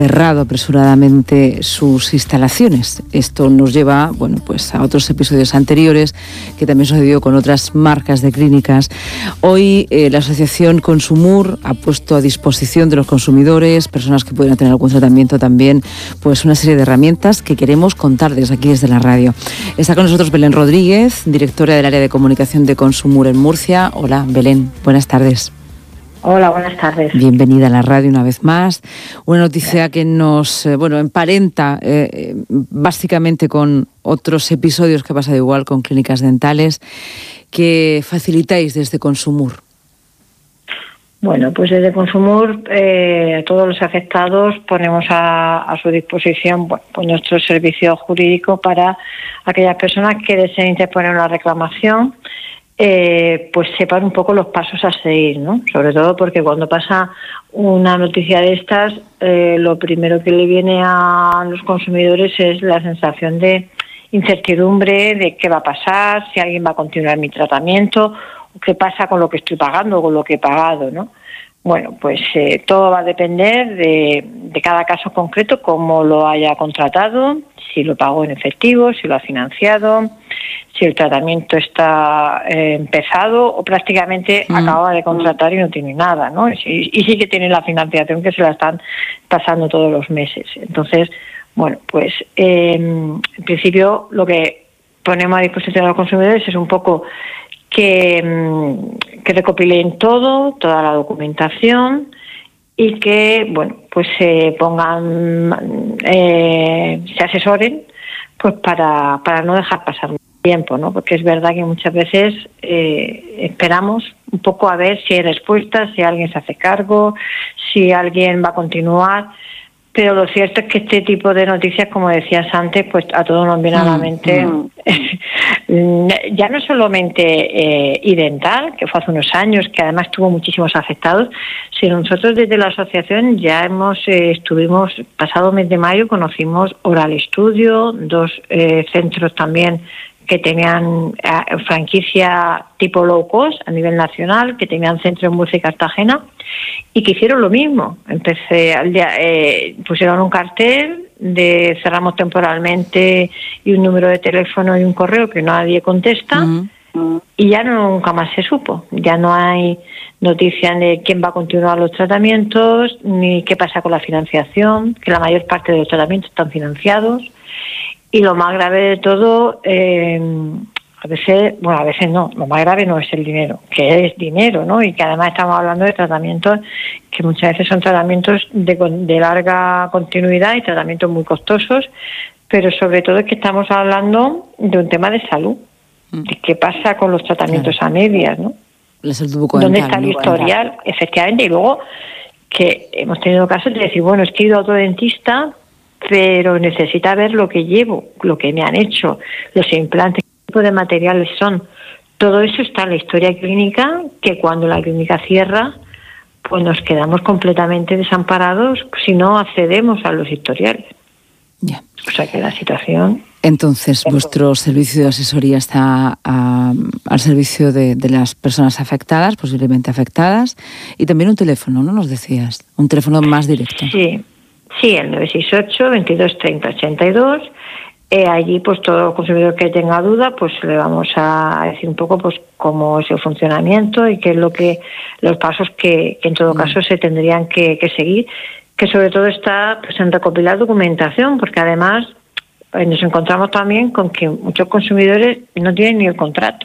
cerrado apresuradamente sus instalaciones. Esto nos lleva, pues a otros episodios anteriores que también sucedió con otras marcas de clínicas. Hoy la asociación Consumur ha puesto a disposición de los consumidores, personas que pueden tener algún tratamiento también, pues una serie de herramientas que queremos contarles aquí desde la radio. Está con nosotros Belén Rodríguez, directora del área de comunicación de Consumur en Murcia. Hola, Belén, buenas tardes. Hola, buenas tardes. Bienvenida a la radio una vez más. Una noticia que nos emparenta básicamente con otros episodios que ha pasado igual con clínicas dentales, que facilitáis desde Consumur. Bueno, pues desde Consumur a todos los afectados ponemos a su disposición pues nuestro servicio jurídico para aquellas personas que deseen interponer una reclamación. Pues sepan un poco los pasos a seguir, ¿no? Sobre todo porque cuando pasa una noticia de estas, lo primero que le viene a los consumidores es la sensación de incertidumbre de qué va a pasar, si alguien va a continuar mi tratamiento, o qué pasa con lo que estoy pagando o con lo que he pagado, ¿no? Bueno, pues todo va a depender de cada caso concreto, cómo lo haya contratado, si lo pagó en efectivo, si lo ha financiado, si el tratamiento está empezado o prácticamente acaba de contratar y no tiene nada, ¿no? Y sí que tiene la financiación que se la están pasando todos los meses. Entonces, bueno, pues en principio lo que ponemos a disposición de los consumidores es un poco que recopilen toda la documentación y que, bueno, pues se pongan, se asesoren, pues para no dejar pasar tiempo, ¿no? Porque es verdad que muchas veces esperamos un poco a ver si hay respuestas, si alguien se hace cargo, si alguien va a continuar. Pero lo cierto es que este tipo de noticias, como decías antes, pues a todos nos viene a la mente, ya no solamente Idental, que fue hace unos años, que además tuvo muchísimos afectados, sino nosotros desde la asociación ya estuvimos, pasado mes de mayo, conocimos Oral Studio, dos centros también que tenían franquicia tipo low cost a nivel nacional, que tenían centro en Murcia y Cartagena, y que hicieron lo mismo. Pusieron un cartel de cerramos temporalmente y un número de teléfono y un correo que nadie contesta, y ya nunca más se supo. Ya no hay noticias de quién va a continuar los tratamientos, ni qué pasa con la financiación, que la mayor parte de los tratamientos están financiados. Y lo más grave de todo, a veces no, lo más grave no es el dinero, que es dinero, ¿no? Y que además estamos hablando de tratamientos que muchas veces son tratamientos de larga continuidad y tratamientos muy costosos, pero sobre todo es que estamos hablando de un tema de salud, de qué pasa con los tratamientos a medias, ¿no? ¿Dónde está el historial? Efectivamente, y luego que hemos tenido casos de decir, bueno, es que he ido a otro dentista, pero necesita ver lo que llevo, lo que me han hecho, los implantes, qué tipo de materiales son. Todo eso está en la historia clínica, que cuando la clínica cierra, pues nos quedamos completamente desamparados si no accedemos a los historiales. Ya. O sea que la situación... Entonces, vuestro servicio de asesoría está al servicio de las personas afectadas, posiblemente afectadas, y también un teléfono, ¿no? Nos decías, un teléfono más directo. Sí, el 968 22 30 82. Allí, pues todo consumidor que tenga duda, pues le vamos a decir un poco, pues cómo es el funcionamiento y qué es los pasos que en todo caso se tendrían que seguir. Que sobre todo está pues en recopilar documentación, porque además nos encontramos también con que muchos consumidores no tienen ni el contrato.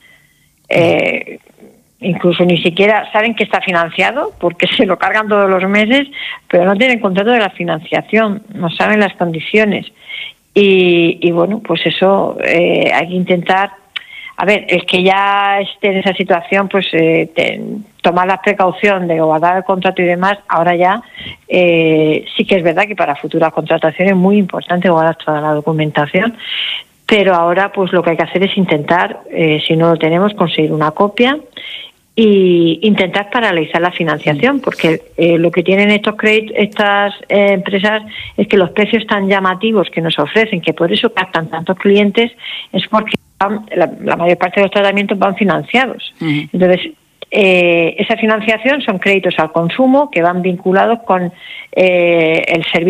Incluso ni siquiera saben que está financiado porque se lo cargan todos los meses, pero no tienen contrato de la financiación, no saben las condiciones. Y bueno, pues eso hay que intentar, a ver, el que ya esté en esa situación, pues tomar la precaución de guardar el contrato y demás. Ahora ya sí que es verdad que para futuras contrataciones es muy importante guardar toda la documentación, pero ahora pues lo que hay que hacer es intentar, si no lo tenemos, conseguir una copia y intentar paralizar la financiación, porque lo que tienen estas empresas es que los precios tan llamativos que nos ofrecen, que por eso captan tantos clientes, es porque la mayor parte de los tratamientos van financiados. Entonces, esa financiación son créditos al consumo que van vinculados con el servicio